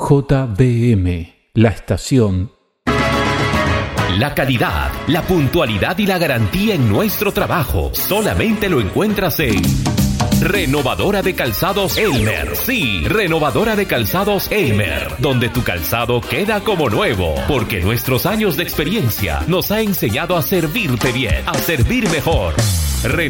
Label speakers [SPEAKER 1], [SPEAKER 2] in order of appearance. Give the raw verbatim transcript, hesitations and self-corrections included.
[SPEAKER 1] J B M, la estación.
[SPEAKER 2] La calidad, la puntualidad y la garantía en nuestro trabajo solamente lo encuentras en Renovadora de Calzados Elmer. Sí, Renovadora de Calzados Elmer, donde tu calzado queda como nuevo, porque nuestros años de experiencia nos ha enseñado a servirte bien, a servir mejor.